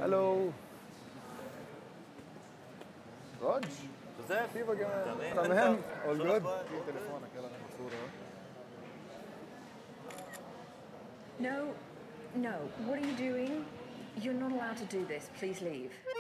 الو راج جوزيف كيفك يا تمام تمام انت اول شو جود الاخبار؟ في تليفونك يلا ناخذ صورة No, no. What are you doing? You're not allowed to do this. Please leave.